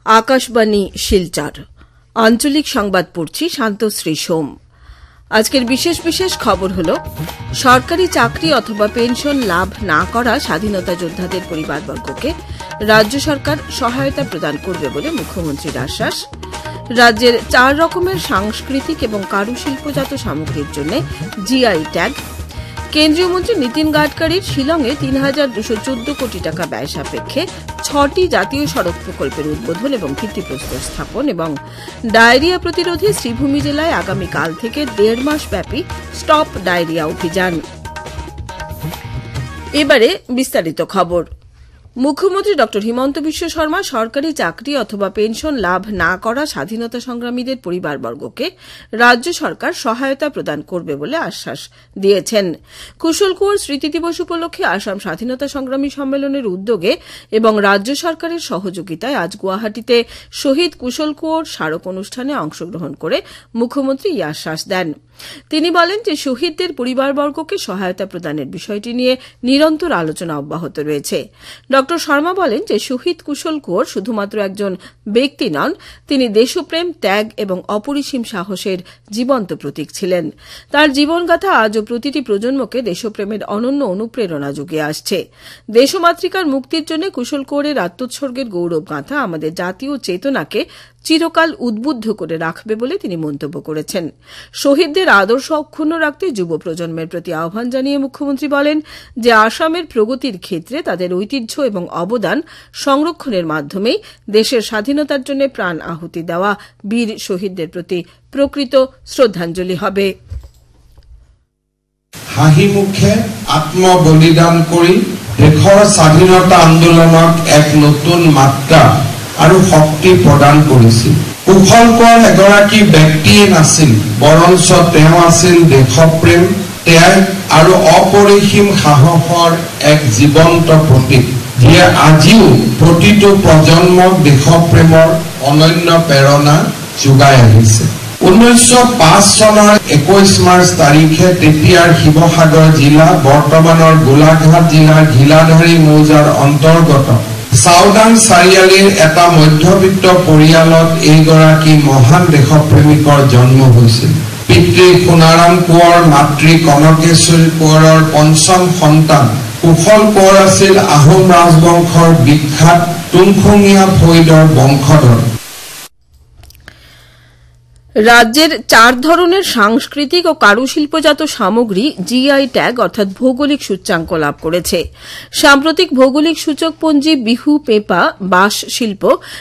আকাশবাণী শিলচর আঞ্চলিক সংবাদ পড়ছি শান্তশ্রী সোম। আজকের বিশেষ বিশেষ খবর হল সরকারি চাকরি অথবা পেনশন লাভ না করা স্বাধীনতা যোদ্ধাদের পরিবারবর্গকে রাজ্য সরকার সহায়তা প্রদান করবে বলে মুখ্যমন্ত্রীর আশ্বাস। রাজ্যের 4 রকমের সাংস্কৃতিক এবং কারুশিল্পজাত সামগ্রীর জন্য জিআই ট্যাগ। কেন্দ্রীয় মন্ত্রী নীতিন গাডকারির শিলংয়ে ৩,২১৪ কোটি টাকা ব্যয় সাপেক্ষে 6টি জাতীয় সড়ক প্রকল্পের উদ্বোধন এবং ভিত্তিপ্রস্তর স্থাপন এবং ডায়রিয়া প্রতিরোধে শ্রীভূমি জেলায় আগামীকাল থেকে 1.5 মাস ব্যাপী স্টপ ডায়রিয়া অভিযান। এবারে বিস্তারিত খবর। মুখ্যমন্ত্রী ড হিমন্ত বিশ্ব শর্মা সরকারি চাকরি অথবা পেনশন লাভ না করা স্বাধীনতা সংগ্রামীদের পরিবারবর্গকে রাজ্য সরকার সহায়তা প্রদান করবে বলে আশ্বাস দিয়েছেন। কুশল কুঁওর স্মৃতি দিবস উপলক্ষে আসাম স্বাধীনতা সংগ্রামী সম্মেলনের উদ্যোগে এবং রাজ্য সরকারের সহযোগিতায় আজ গুয়াহাটিতে শহীদ কুশল কুঁওর স্মারক অনুষ্ঠানে অংশগ্রহণ করে মুখ্যমন্ত্রী এই আশ্বাস দেন। তিনি বলেন যে শহীদদের পরিবারবর্গকে সহায়তা প্রদানের বিষয়টি নিয়ে নিরন্তর আলোচনা অব্যাহত রয়েছে। ড শর্মা বলেন যে শহীদ কুশল কুঁওর শুধুমাত্র একজন ব্যক্তি নন, তিনি দেশপ্রেম, ত্যাগ এবং অপরিসীম সাহসের জীবন্ত প্রতীক ছিলেন। তার জীবনগাথা আজও প্রতিটি প্রজন্মকে দেশপ্রেমের অনন্য অনুপ্রেরণা যুগিয়ে আসছে। দেশমাতৃকার মুক্তির জন্য কুশল কুঁওরের আত্মোৎসর্গের গৌরব গাথা আমাদের জাতীয় চেতনাকে চিরকাল উদ্বুদ্ধ করে রাখবে বলে তিনি মন্তব্য করেছেন। শহীদদের আদর্শ অক্ষুণ্ণ রাখতে যুব প্রজন্মের প্রতি আহ্বান জানিয়ে মুখ্যমন্ত্রী বলেন যে আসামের প্রগতির ক্ষেত্রে তাদের ঐতিহ্য এবং অবদান সংরক্ষণের মাধ্যমেই দেশের স্বাধীনতার জন্য প্রাণ আহুতি দেওয়া বীর শহীদদের প্রতি প্রকৃত শ্রদ্ধাঞ্জলি হবে। হাঁহি মুখে আত্মবলিদান কৰি দেশৰ স্বাধীনতা আন্দোলনক এক নতুন মাত্ৰা আৰু শক্তি প্ৰদান কৰিছিল। কুশল কোঁৱৰ এগৰাকী ব্যক্তিয়ে নাছিল, বৰঞ্চ তেওঁ আছিল দেশপ্ৰেম, ত্যাগ আৰু অপৰিসীম সাহসৰ এক জীৱন্ত প্ৰতীক, যিয়ে আজিও প্ৰতিটো প্ৰজন্মক দেশপ্ৰেমৰ অনন্য প্ৰেৰণা যোগাই আহিছে। 1905 চনৰ 21 মাৰ্চ তাৰিখে তেতিয়াৰ শিৱসাগৰ জিলা, বৰ্তমানৰ গোলাঘাট জিলাৰ ঘিলাধাৰী মৌজাৰ অন্তৰ্গত চাওদাং চাৰিআলিৰ এটা মধ্যবিত্ত পৰিয়ালত এইগৰাকী মহান দেশপ্ৰেমিকৰ জন্ম হৈছিল। পিতৃ সোণাৰাম কোঁৱৰ, মাতৃ কনকেশ্বৰী কোঁৱৰৰ 5ম সন্তান কুশল কোঁৱৰ আছিল আহোম ৰাজবংশৰ বিখ্যাত তুংখুঙীয়া ফৈদৰ বংশধৰ। রাজ্যের 4 ধরনের সাংস্কৃতিক ও কারুশিল্পজাত সামগ্রী জিআই ট্যাগ অর্থাৎ ভৌগোলিক সূচ্যাঙ্ক লাভ করেছে। সাম্প্রতিক ভৌগোলিক সূচকপঞ্জি বিহু, পেঁপা, বাঁশ শিল্প,